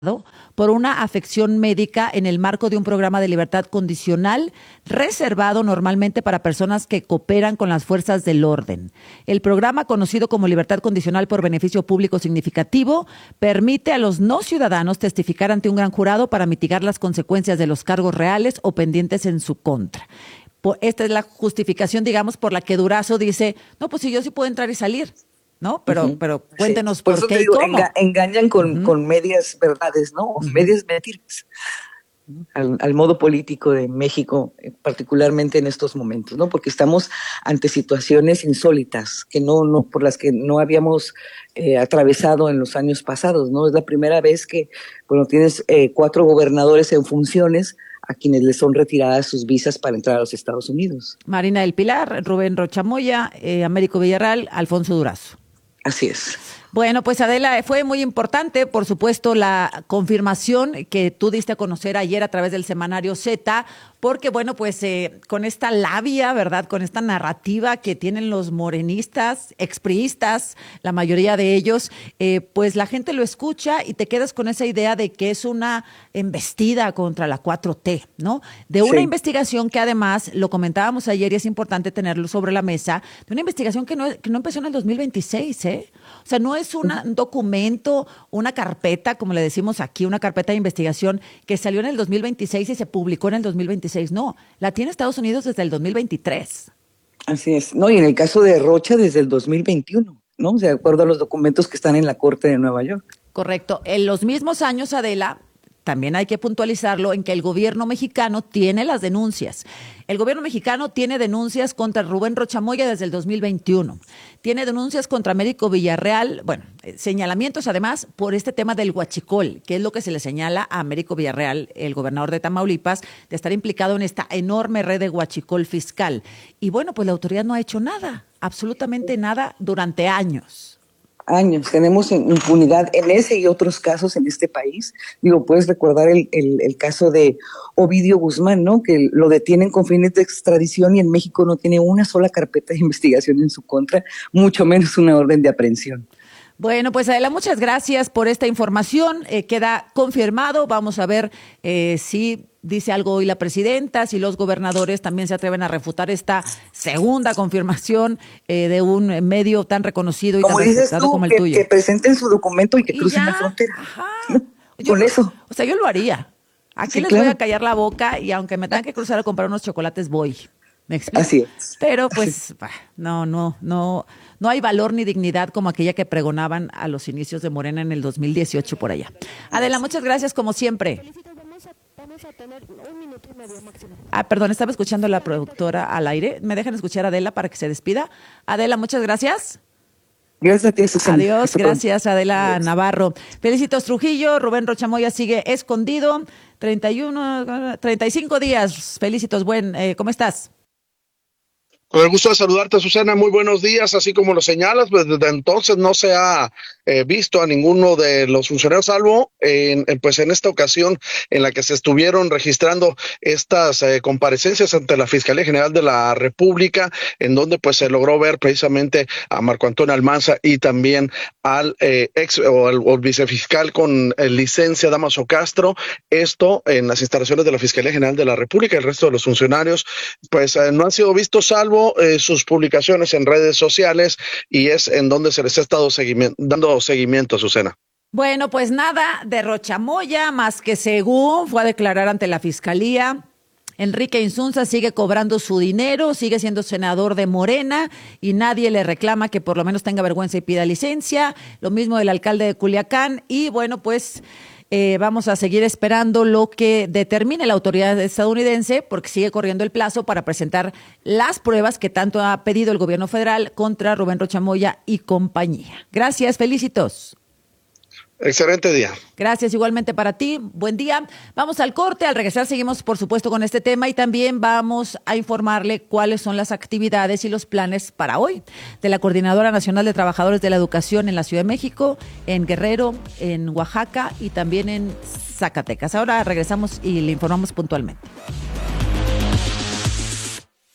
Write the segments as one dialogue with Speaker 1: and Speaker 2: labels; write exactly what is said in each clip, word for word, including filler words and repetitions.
Speaker 1: por una afección médica en el marco de un programa de libertad condicional reservado normalmente para personas que cooperan con las fuerzas del orden. El programa, conocido como libertad condicional por beneficio público significativo, permite a los no ciudadanos testificar ante un gran jurado para mitigar las consecuencias de los cargos reales o pendientes en su contra. Esta es la justificación, digamos, por la que Durazo dice, no, pues si yo sí puedo entrar y salir. ¿No? Pero, uh-huh. pero cuéntenos sí. por, por qué y cómo.
Speaker 2: Enga- engañan con, uh-huh. con medias verdades, ¿no? Uh-huh. Medias mentiras. Al, al modo político de México, particularmente en estos momentos, ¿no? Porque estamos ante situaciones insólitas que no, no por las que no habíamos eh, atravesado en los años pasados, ¿no? Es la primera vez que, bueno, tienes eh, cuatro gobernadores en funciones a quienes les son retiradas sus visas para entrar a los Estados Unidos.
Speaker 1: Marina del Pilar, Rubén Rocha Moya, eh, Américo Villarreal, Alfonso Durazo.
Speaker 2: Así es.
Speaker 1: Bueno, pues Adela, fue muy importante, por supuesto, la confirmación que tú diste a conocer ayer a través del semanario Z, porque bueno, pues eh, con esta labia, ¿verdad? Con esta narrativa que tienen los morenistas, expriistas, la mayoría de ellos, eh, pues la gente lo escucha y te quedas con esa idea de que es una embestida contra la cuatro T, ¿no? De una sí. investigación que además, lo comentábamos ayer y es importante tenerlo sobre la mesa, de una investigación que no, que no empezó en el dos mil veintiséis, ¿eh? O sea, no es una, un documento, una carpeta, como le decimos aquí, una carpeta de investigación que salió en el dos mil veintiséis y se publicó en el dos mil veintiséis. No, la tiene Estados Unidos desde el dos mil veintitrés.
Speaker 2: Así es. No, y en el caso de Rocha desde el dos mil veintiuno, ¿no? De acuerdo a los documentos que están en la Corte de Nueva York.
Speaker 1: Correcto. En los mismos años, Adela, también hay que puntualizarlo en que el gobierno mexicano tiene las denuncias. El gobierno mexicano tiene denuncias contra Rubén Rocha Moya desde el dos mil veintiuno. Tiene denuncias contra Américo Villarreal, bueno, eh, señalamientos además por este tema del huachicol, que es lo que se le señala a Américo Villarreal, el gobernador de Tamaulipas, de estar implicado en esta enorme red de huachicol fiscal. Y bueno, pues la autoridad no ha hecho nada, absolutamente nada durante años.
Speaker 2: Años, tenemos impunidad en ese y otros casos en este país. Digo, puedes recordar el, el, el caso de Ovidio Guzmán, ¿no? Que lo detienen con fines de extradición y en México no tiene una sola carpeta de investigación en su contra, mucho menos una orden de aprehensión.
Speaker 1: Bueno, pues Adela, muchas gracias por esta información. Eh, queda confirmado. Vamos a ver eh, si dice algo hoy la presidenta, si los gobernadores también se atreven a refutar esta segunda confirmación eh, de un medio tan reconocido y
Speaker 2: como
Speaker 1: tan respetado
Speaker 2: tú,
Speaker 1: como el
Speaker 2: que,
Speaker 1: tuyo.
Speaker 2: Que presenten su documento y que
Speaker 1: ¿Y
Speaker 2: crucen
Speaker 1: ya?
Speaker 2: la frontera.
Speaker 1: Ajá.
Speaker 2: Con
Speaker 1: Yo,
Speaker 2: eso.
Speaker 1: O sea, yo lo haría. Aquí sí, les claro. voy a callar la boca y aunque me tengan que cruzar a comprar unos chocolates, voy. ¿Me explico?
Speaker 2: Así es.
Speaker 1: Pero pues, bah, no, no, no, no hay valor ni dignidad como aquella que pregonaban a los inicios de Morena en el dos mil dieciocho por allá. Adela, muchas gracias como siempre.
Speaker 3: Vamos a tener un minuto y medio máximo.
Speaker 1: Ah, perdón, estaba escuchando a la productora al aire. ¿Me dejan escuchar a Adela para que se despida? Adela, muchas gracias.
Speaker 2: Gracias a ti, Susana.
Speaker 1: Adiós, gracias Adela Adiós. Navarro. Felicitos Trujillo, Rubén Rocha Moya sigue escondido. treinta y uno, treinta y cinco días. Felicitos, buen, eh, ¿cómo estás?
Speaker 4: Con el gusto de saludarte, Susana, muy buenos días, así como lo señalas, pues desde entonces no se ha eh, visto a ninguno de los funcionarios, salvo en, en, pues en esta ocasión en la que se estuvieron registrando estas eh, comparecencias ante la Fiscalía General de la República, en donde pues se logró ver precisamente a Marco Antonio Almanza y también al eh, ex o al, o al vicefiscal con eh, licencia Damaso Castro, esto en las instalaciones de la Fiscalía General de la República. El resto de los funcionarios pues eh, no han sido vistos, salvo Eh, sus publicaciones en redes sociales, y es en donde se les ha estado seguimiento, dando seguimiento, Susana.
Speaker 1: Bueno, pues nada de Rocha Moya, más que según fue a declarar ante la Fiscalía. Enrique Insunza sigue cobrando su dinero, sigue siendo senador de Morena y nadie le reclama que por lo menos tenga vergüenza y pida licencia. Lo mismo del alcalde de Culiacán y bueno, pues Eh, vamos a seguir esperando lo que determine la autoridad estadounidense, porque sigue corriendo el plazo para presentar las pruebas que tanto ha pedido el gobierno federal contra Rubén Rocha Moya y compañía. Gracias, felicitos.
Speaker 4: Excelente día.
Speaker 1: Gracias, igualmente para ti. Buen día. Vamos al corte. Al regresar seguimos, por supuesto, con este tema y también vamos a informarle cuáles son las actividades y los planes para hoy de la Coordinadora Nacional de Trabajadores de la Educación en la Ciudad de México, en Guerrero, en Oaxaca y también en Zacatecas. Ahora regresamos y le informamos puntualmente.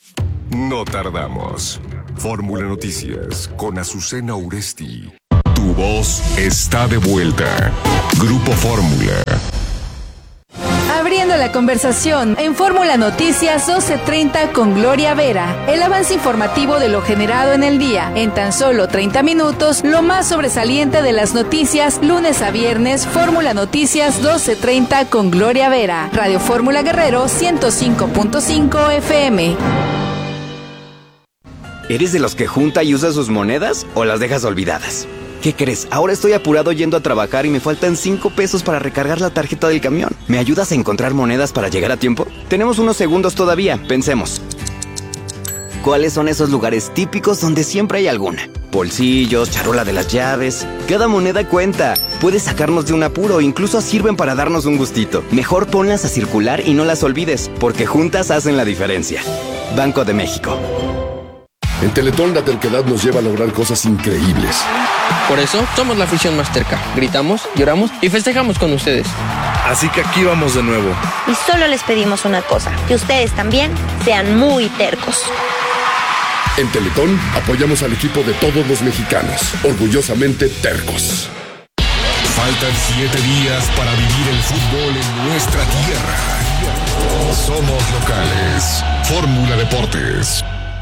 Speaker 5: No tardamos. Fórmula Noticias con Azucena Uresti. Tu voz está de vuelta. Grupo Fórmula.
Speaker 6: Abriendo la conversación en Fórmula Noticias doce treinta con Gloria Vera. El avance informativo de lo generado en el día. En tan solo treinta minutos, lo más sobresaliente de las noticias, lunes a viernes, Fórmula Noticias doce treinta con Gloria Vera. Radio Fórmula Guerrero ciento cinco punto cinco F M.
Speaker 7: ¿Eres de los que junta y usa sus monedas o las dejas olvidadas? ¿Qué crees? Ahora estoy apurado yendo a trabajar y me faltan cinco pesos para recargar la tarjeta del camión. ¿Me ayudas a encontrar monedas para llegar a tiempo? Tenemos unos segundos todavía, pensemos. ¿Cuáles son esos lugares típicos donde siempre hay alguna? Bolsillos, charola de las llaves. Cada moneda cuenta. Puede sacarnos de un apuro, incluso sirven para darnos un gustito. Mejor ponlas a circular y no las olvides, porque juntas hacen la diferencia. Banco de México.
Speaker 8: En Teletón la terquedad nos lleva a lograr cosas increíbles.
Speaker 9: Por eso somos la afición más terca. Gritamos, lloramos y festejamos con ustedes.
Speaker 10: Así que aquí vamos de nuevo.
Speaker 11: Y solo les pedimos una cosa, que ustedes también sean muy tercos.
Speaker 8: En Teletón apoyamos al equipo de todos los mexicanos, orgullosamente tercos.
Speaker 5: Faltan siete días para vivir el fútbol en nuestra tierra. Somos locales. Fórmula Deportes.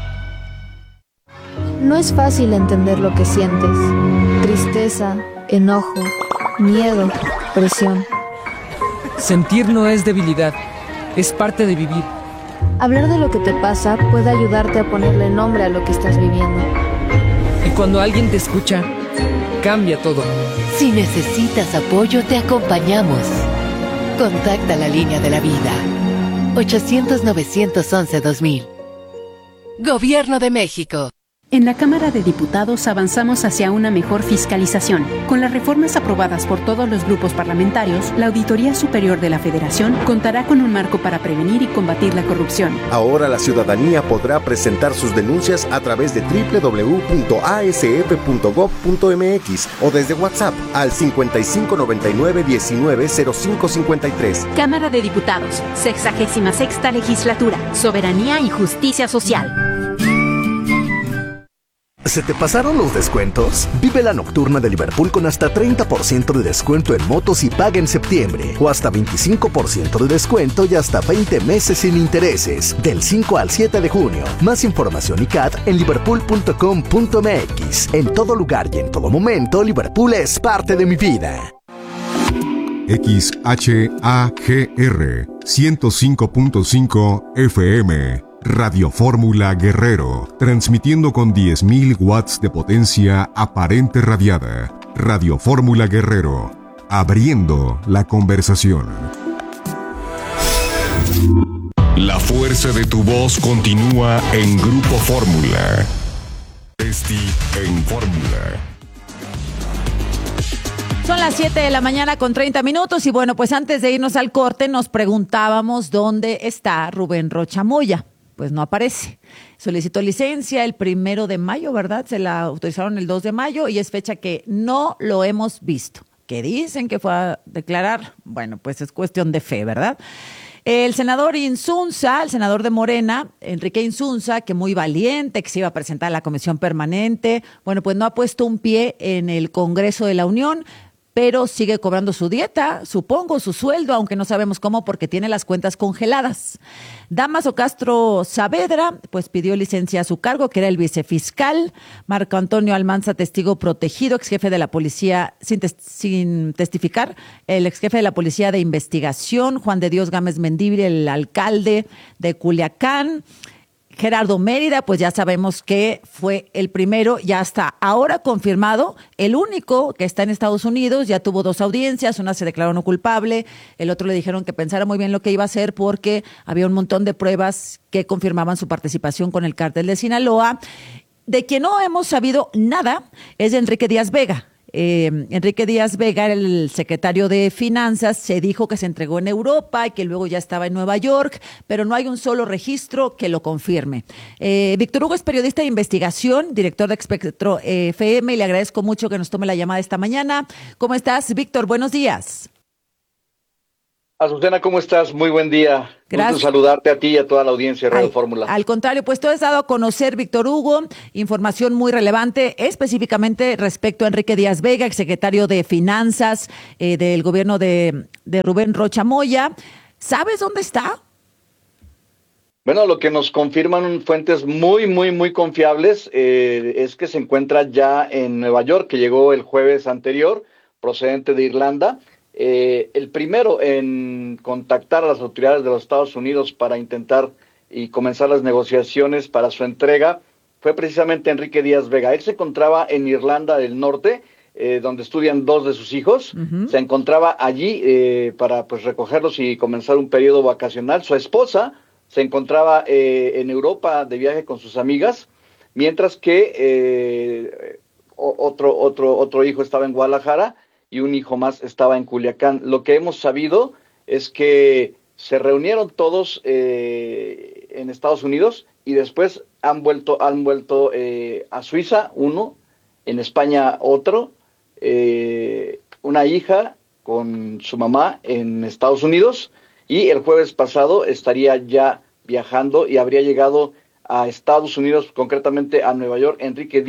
Speaker 12: No es fácil entender lo que sientes. Tristeza, enojo, miedo, presión.
Speaker 13: Sentir no es debilidad, es parte de vivir.
Speaker 12: Hablar de lo que te pasa puede ayudarte a ponerle nombre a lo que estás viviendo.
Speaker 13: Y cuando alguien te escucha, cambia todo.
Speaker 14: Si necesitas apoyo, te acompañamos. Contacta la línea de la vida. ochocientos, novecientos once, dos mil. Gobierno de México.
Speaker 15: En la Cámara de Diputados avanzamos hacia una mejor fiscalización. Con las reformas aprobadas por todos los grupos parlamentarios, la Auditoría Superior de la Federación contará con un marco para prevenir y combatir la corrupción.
Speaker 16: Ahora la ciudadanía podrá presentar sus denuncias a través de doble u doble u doble u punto a s f punto gob punto m x o desde WhatsApp al cincuenta y cinco noventa y nueve diecinueve cero cinco cincuenta y tres.
Speaker 15: Cámara de Diputados, sexagésima sexta legislatura, soberanía y justicia social.
Speaker 17: ¿Se te pasaron los descuentos? Vive la nocturna de Liverpool con hasta treinta por ciento de descuento en motos y paga en septiembre. O hasta veinticinco por ciento de descuento y hasta veinte meses sin intereses. Del cinco al siete de junio. Más información y C A T en liverpool punto com punto m x. En todo lugar y en todo momento, Liverpool es parte de mi vida.
Speaker 5: X H A G R ciento cinco punto cinco F M. Radio Fórmula Guerrero, transmitiendo con diez mil watts de potencia aparente radiada. Radio Fórmula Guerrero, abriendo la conversación. La fuerza de tu voz continúa en Grupo Fórmula. Esti en Fórmula.
Speaker 1: Son las siete de la mañana con treinta minutos y bueno, pues antes de irnos al corte nos preguntábamos dónde está Rubén Rocha Moya. Pues no aparece. Solicitó licencia el primero de mayo, ¿verdad? Se la autorizaron el dos de mayo y es fecha que no lo hemos visto. ¿Qué dicen que fue a declarar? Bueno, pues es cuestión de fe, ¿verdad? El senador Insunza, el senador de Morena, Enrique Insunza, que muy valiente, que se iba a presentar a la comisión permanente, bueno, pues no ha puesto un pie en el Congreso de la Unión, pero sigue cobrando su dieta, supongo, su sueldo, aunque no sabemos cómo porque tiene las cuentas congeladas. Damaso Castro Saavedra, pues pidió licencia a su cargo, que era el vicefiscal. Marco Antonio Almanza, testigo protegido, ex jefe de la policía, sin, tes- sin testificar, el ex jefe de la policía de investigación. Juan de Dios Gámez Mendívil, el alcalde de Culiacán. Gerardo Mérida, pues ya sabemos que fue el primero, ya está ahora confirmado, el único que está en Estados Unidos, ya tuvo dos audiencias, una se declaró no culpable, el otro le dijeron que pensara muy bien lo que iba a hacer porque había un montón de pruebas que confirmaban su participación con el cártel de Sinaloa. De quien no hemos sabido nada es de Enrique Díaz Vega. Eh, Enrique Díaz Vega, el secretario de Finanzas, se dijo que se entregó en Europa y que luego ya estaba en Nueva York, pero no hay un solo registro que lo confirme. Eh, Víctor Hugo es periodista de investigación, director de Espectro eh, F M, y le agradezco mucho que nos tome la llamada esta mañana. ¿Cómo estás, Víctor? Buenos días.
Speaker 18: Azucena, ¿cómo estás? Muy buen día.
Speaker 1: Gracias.
Speaker 18: Gusto saludarte a ti y a toda la audiencia de Radio
Speaker 1: Al,
Speaker 18: Fórmula.
Speaker 1: al contrario, pues tú has dado a conocer, Víctor Hugo, información muy relevante, específicamente respecto a Enrique Díaz Vega, exsecretario de Finanzas eh, del gobierno de, de Rubén Rocha Moya. ¿Sabes dónde está?
Speaker 18: Bueno, lo que nos confirman fuentes muy, muy, muy confiables eh, es que se encuentra ya en Nueva York, que llegó el jueves anterior, procedente de Irlanda. Eh, el primero en contactar a las autoridades de los Estados Unidos para intentar y comenzar las negociaciones para su entrega fue precisamente Enrique Díaz Vega. Él se encontraba en Irlanda del Norte, eh, donde estudian dos de sus hijos. Uh-huh. Se encontraba allí eh, para pues recogerlos y comenzar un periodo vacacional. Su esposa se encontraba eh, en Europa de viaje con sus amigas, mientras que eh, otro, otro, otro hijo estaba en Guadalajara y un hijo más estaba en Culiacán. Lo que hemos sabido es que se reunieron todos eh, en Estados Unidos y después han vuelto, han vuelto eh, a Suiza, uno, en España otro, eh, una hija con su mamá en Estados Unidos, y el jueves pasado estaría ya viajando y habría llegado a Estados Unidos, concretamente a Nueva York, Enrique